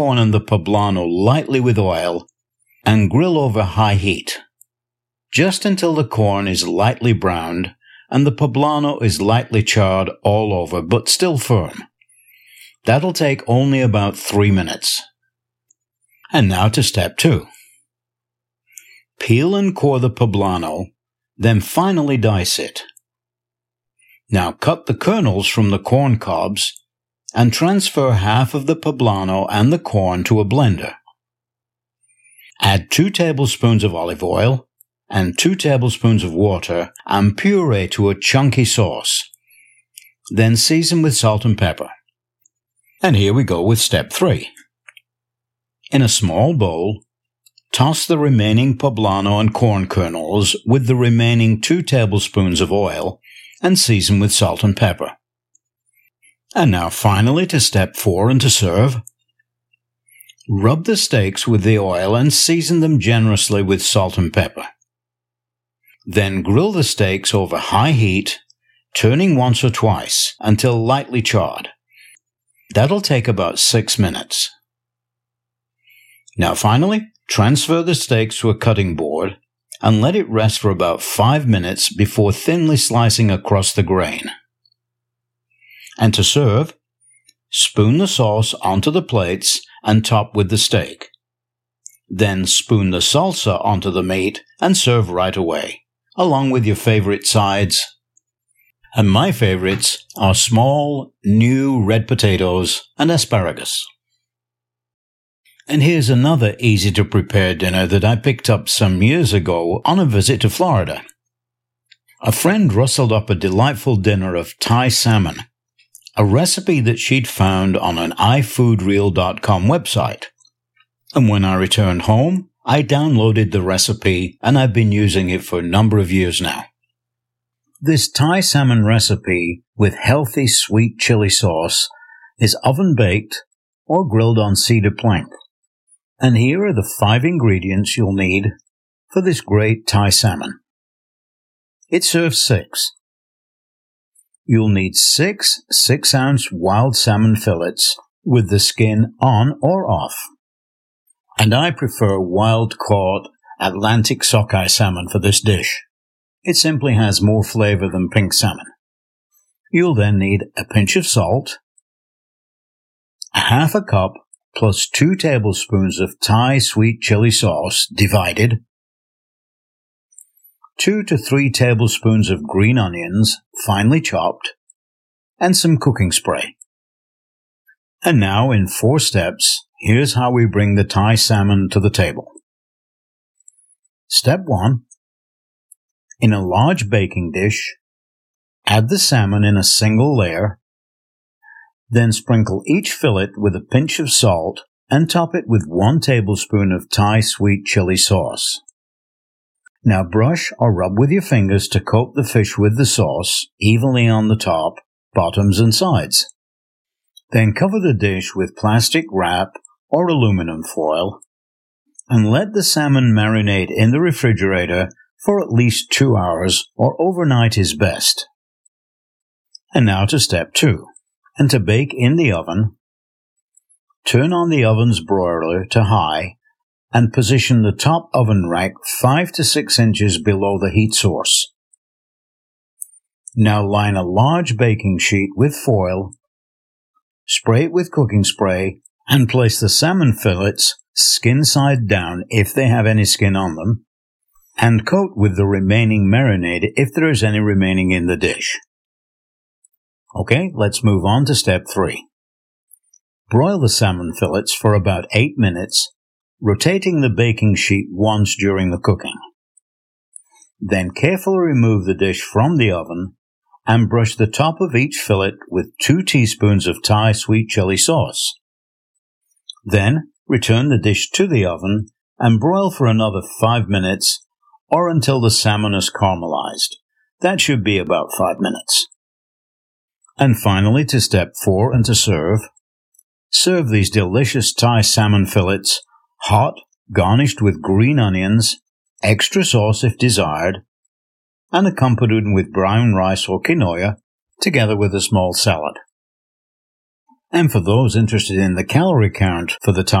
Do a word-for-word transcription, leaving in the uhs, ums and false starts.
corn and the poblano lightly with oil and grill over high heat, just until the corn is lightly browned and the poblano is lightly charred all over but still firm. That'll take only about three minutes. And now to step two. Peel and core the poblano, then finally dice it. Now cut the kernels from the corn cobs and transfer half of the poblano and the corn to a blender. Add two tablespoons of olive oil and two tablespoons of water and puree to a chunky sauce. Then season with salt and pepper. And here we go with step three. In a small bowl, toss the remaining poblano and corn kernels with the remaining two tablespoons of oil and season with salt and pepper. And now finally to step four and to serve. Rub the steaks with the oil and season them generously with salt and pepper. Then grill the steaks over high heat, turning once or twice until lightly charred. That'll take about six minutes. Now finally, transfer the steaks to a cutting board and let it rest for about five minutes before thinly slicing across the grain. And to serve, spoon the sauce onto the plates and top with the steak. Then spoon the salsa onto the meat and serve right away, along with your favorite sides. And my favorites are small, new red potatoes and asparagus. And here's another easy-to-prepare dinner that I picked up some years ago on a visit to Florida. A friend rustled up a delightful dinner of Thai salmon, a recipe that she'd found on an i food reel dot com website. And when I returned home, I downloaded the recipe and I've been using it for a number of years now. This Thai salmon recipe with healthy sweet chili sauce is oven-baked or grilled on cedar plank. And here are the five ingredients you'll need for this great Thai salmon. It serves six. You'll need six six-ounce wild salmon fillets with the skin on or off. And I prefer wild-caught Atlantic sockeye salmon for this dish. It simply has more flavor than pink salmon. You'll then need a pinch of salt, a half a cup plus two tablespoons of Thai sweet chili sauce divided, two to three tablespoons of green onions finely chopped, and some cooking spray. And now in four steps, here's how we bring the Thai salmon to the table. Step one. In a large baking dish, add the salmon in a single layer, then sprinkle each fillet with a pinch of salt and top it with one tablespoon of Thai sweet chili sauce. Now brush or rub with your fingers to coat the fish with the sauce evenly on the top, bottoms and sides. Then cover the dish with plastic wrap or aluminum foil and let the salmon marinate in the refrigerator for at least two hours or overnight is best. And now to step two. And to bake in the oven, turn on the oven's broiler to high and position the top oven rack five to six inches below the heat source. Now line a large baking sheet with foil, spray it with cooking spray, and place the salmon fillets skin side down if they have any skin on them, and coat with the remaining marinade if there is any remaining in the dish. Okay, let's move on to step three. Broil the salmon fillets for about eight minutes, rotating the baking sheet once during the cooking. Then carefully remove the dish from the oven and brush the top of each fillet with two teaspoons of Thai sweet chili sauce. Then return the dish to the oven and broil for another five minutes or until the salmon is caramelized. That should be about five minutes. And finally, to step four and to serve. Serve these delicious Thai salmon fillets hot, garnished with green onions, extra sauce if desired, and accompanied with brown rice or quinoa, together with a small salad. And for those interested in the calorie count for the